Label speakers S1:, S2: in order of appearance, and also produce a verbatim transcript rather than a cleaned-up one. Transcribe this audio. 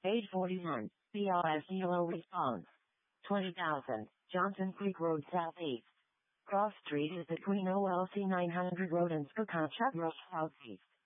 S1: Page forty-one. B R S Yellow response. twenty thousand. Johnson Creek Road Southeast. Cross Street is between O L C nine hundred Road and Skokachuk Road Southeast.